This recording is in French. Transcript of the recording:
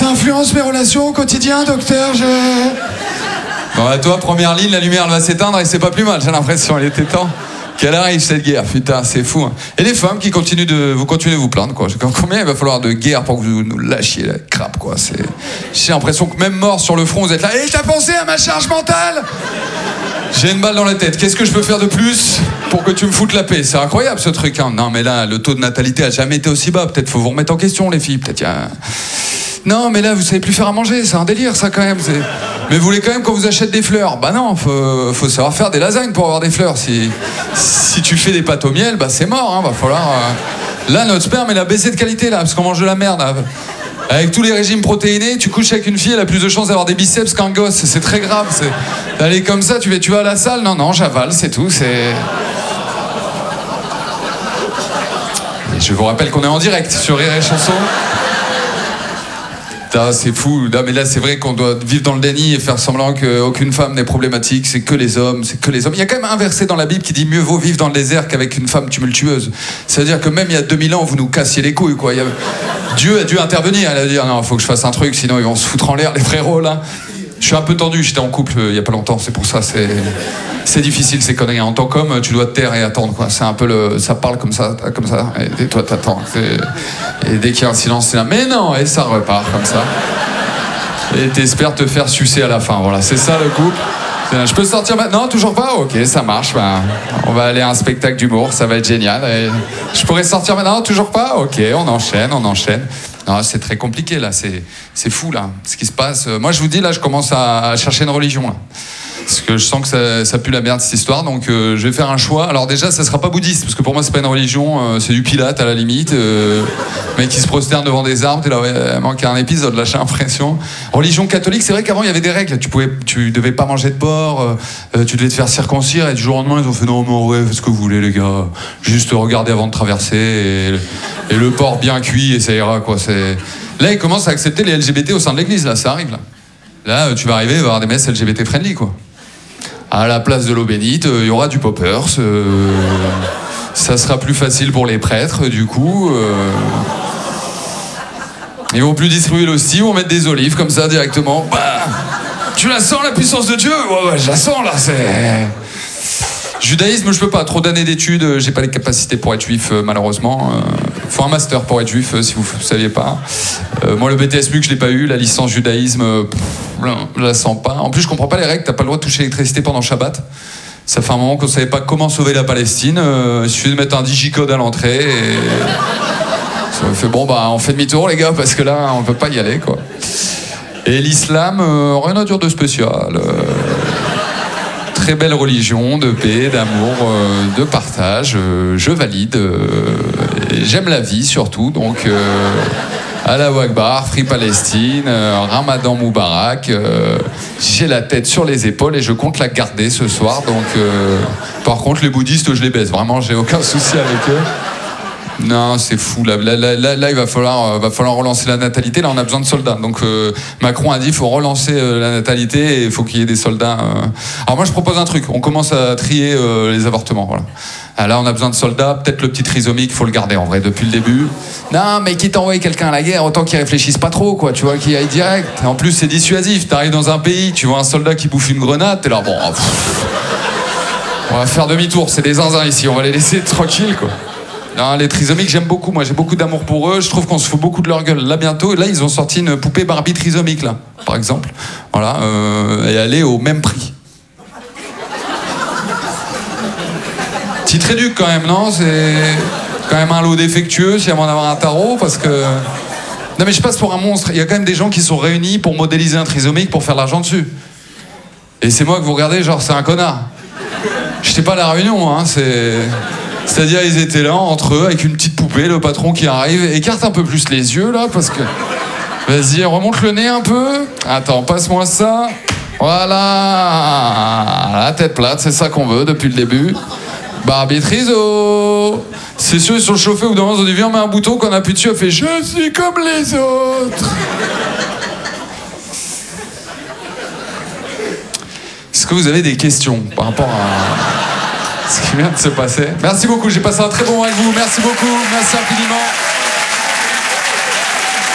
Ça influence mes relations au quotidien, docteur, Bon, bah, toi, première ligne, la lumière elle va s'éteindre et c'est pas plus mal, j'ai l'impression, il était temps qu'elle arrive cette guerre, putain, c'est fou. Hein. Et les femmes qui continuent de vous plaindre, quoi. Combien il va falloir de guerre pour que vous nous lâchiez la crape, quoi. J'ai l'impression que même mort sur le front, vous êtes là. Et t'as pensé à ma charge mentale? J'ai une balle dans la tête. Qu'est-ce que je peux faire de plus pour que tu me foutes la paix? C'est incroyable ce truc. Hein. Non, mais là, le taux de natalité a jamais été aussi bas. Peut-être faut vous remettre en question, les filles. Peut-être Non, mais là, vous savez plus faire à manger. C'est un délire, ça, quand même. Mais vous voulez quand même qu'on vous achète des fleurs? Bah non, faut savoir faire des lasagnes pour avoir des fleurs. Si tu fais des pâtes au miel, bah c'est mort. Hein. Va falloir. Là, notre sperme, elle a baissé de qualité, là, parce qu'on mange de la merde. Là. Avec tous les régimes protéinés, tu couches avec une fille, elle a plus de chances d'avoir des biceps qu'un gosse. C'est très grave. Elle est comme ça, tu vas à la salle? Non, j'avale, c'est tout. Je vous rappelle qu'on est en direct sur Rire et Chanson. C'est fou. Non, mais là, c'est vrai qu'on doit vivre dans le déni et faire semblant qu'aucune femme n'est problématique. C'est que les hommes. Il y a quand même un verset dans la Bible qui dit mieux vaut vivre dans le désert qu'avec une femme tumultueuse. C'est-à-dire que même il y a 2000 ans, vous nous cassiez les couilles, quoi. Dieu a dû intervenir. Elle a dit non, faut que je fasse un truc, sinon ils vont se foutre en l'air, les frérots, là. Je suis un peu tendu. J'étais en couple il y a pas longtemps. C'est pour ça. C'est difficile ces conneries. En tant qu'homme, tu dois te taire et attendre, quoi. C'est un peu ça parle comme ça, et toi t'attends. Et dès qu'il y a un silence, c'est là. Mais non, et ça repart comme ça. Et t'espères te faire sucer à la fin. Voilà, c'est ça le couple. Je peux sortir maintenant? Toujours pas? Ok, ça marche. Ben, on va aller à un spectacle d'humour, ça va être génial. Et je pourrais sortir maintenant? Toujours pas? Ok, on enchaîne. Non, c'est très compliqué là, c'est fou là, ce qui se passe. Moi je vous dis là, je commence à chercher une religion là. Parce que je sens que ça pue la merde cette histoire, donc je vais faire un choix. Alors déjà, ça sera pas bouddhiste, parce que pour moi c'est pas une religion, c'est du Pilate à la limite. Mec qui se prosterne devant des arbres, t'es là, ouais, il manque un épisode là, j'ai l'impression. Religion catholique, c'est vrai qu'avant il y avait des règles, tu devais pas manger de porc, tu devais te faire circoncire, et du jour au lendemain ils ont fait non mais en vrai, faites ce que vous voulez les gars, juste regardez avant de traverser, et le porc bien cuit et ça ira quoi. Là ils commencent à accepter les LGBT au sein de l'église, là ça arrive là. Là tu vas arriver, il va y avoir des messes LGBT friendly quoi. À la place de l'eau bénite, il y aura du poppers. Ça sera plus facile pour les prêtres, du coup. Ils vont plus distribuer l'hostie, ils vont mettre des olives comme ça directement. Bah, tu la sens la puissance de Dieu? Ouais, je la sens là. Judaïsme, je peux pas. Trop d'années d'études, j'ai pas les capacités pour être juif, malheureusement. Faut un master pour être juif, si vous saviez pas. Moi, le BTS MUC, je l'ai pas eu. La licence judaïsme, je la sens pas. En plus, je comprends pas les règles. T'as pas le droit de toucher l'électricité pendant Shabbat. Ça fait un moment qu'on savait pas comment sauver la Palestine. Il suffit de mettre un digicode à l'entrée et ça fait bon, bah, on fait demi-tour, les gars, parce que là, on peut pas y aller, quoi. Et l'islam, rien à dire de spécial. Très belle religion, de paix, d'amour, de partage. Je valide. Et j'aime la vie surtout. Donc, Allahu Akbar, Free Palestine, Ramadan Moubarak. J'ai la tête sur les épaules et je compte la garder ce soir. Donc, par contre, les bouddhistes, je les baise. Vraiment, j'ai aucun souci avec eux. Non, c'est fou. Là, il va falloir relancer la natalité. Là, on a besoin de soldats. Donc, Macron a dit, il faut relancer la natalité et il faut qu'il y ait des soldats. Alors moi, je propose un truc. On commence à trier les avortements. Voilà. Là, on a besoin de soldats. Peut-être le petit trisomique, il faut le garder en vrai depuis le début. Non, mais quitte à envoyer quelqu'un à la guerre, autant qu'il réfléchisse pas trop, quoi. Tu vois, qu'il aille direct. En plus, c'est dissuasif. T'arrives dans un pays, tu vois un soldat qui bouffe une grenade, t'es là, bon, on va faire demi-tour. C'est des zinzins ici. On va les laisser tranquilles, quoi. Non, les trisomiques, j'aime beaucoup. Moi, j'ai beaucoup d'amour pour eux. Je trouve qu'on se fout beaucoup de leur gueule. Là, bientôt, là, ils ont sorti une poupée Barbie trisomique, là, par exemple. Voilà, et elle est au même prix. Petit réduc, quand même, non? C'est quand même un lot défectueux, si avant d'avoir un tarot, parce que... Non, mais je passe pour un monstre. Il y a quand même des gens qui sont réunis pour modéliser un trisomique pour faire de l'argent dessus. Et c'est moi que vous regardez, genre, c'est un connard. J'étais pas à la réunion, hein, C'est-à-dire, ils étaient là, entre eux, avec une petite poupée, le patron qui arrive, écarte un peu plus les yeux, là, parce que... Vas-y, remonte le nez un peu. Attends, passe-moi ça. Voilà. La tête plate, c'est ça qu'on veut depuis le début. Barbie Triso. C'est sûr, ils sont chauffés, ou d'un moment, ils ont dit, viens, on met un bouton, qu'on appuie dessus, elle fait, je suis comme les autres. Est-ce que vous avez des questions par rapport à... ce qui vient de se passer? Merci beaucoup, j'ai passé un très bon moment avec vous. Merci beaucoup, merci infiniment.